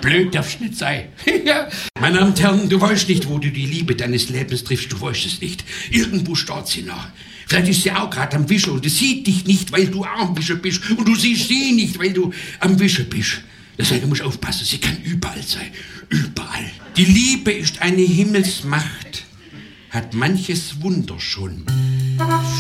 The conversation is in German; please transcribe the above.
blöd darf's nicht sein. Ja. Meine Damen und Herren, du weißt nicht, wo du die Liebe deines Lebens triffst, du weißt es nicht. Irgendwo steht sie noch. Vielleicht ist sie auch gerade am Wischen und sie sieht dich nicht, weil du am Wischen bist und du siehst sie nicht, weil du am Wischen bist. Deswegen musst du aufpassen, sie kann überall sein. Überall. Die Liebe ist eine Himmelsmacht, hat manches Wunder schon